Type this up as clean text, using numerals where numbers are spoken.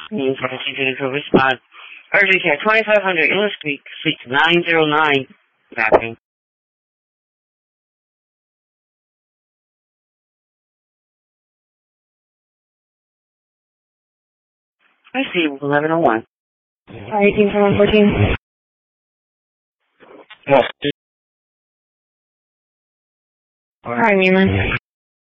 To respond. Urgent care, 2500 English Street, Suite 909, mapping. I see, 1101. 18 for 114. Yes. Hi, Neiman.